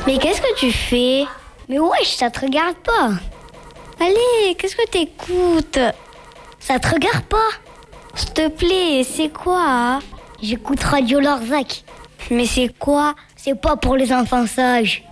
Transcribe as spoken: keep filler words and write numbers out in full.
Mais qu'est-ce que tu fais? Mais wesh, ça te regarde pas. Allez, qu'est-ce que t'écoutes? Ça te regarde pas? S'il te plaît, c'est quoi hein? J'écoute Radio Larzac. Mais c'est quoi? C'est pas pour les enfants sages.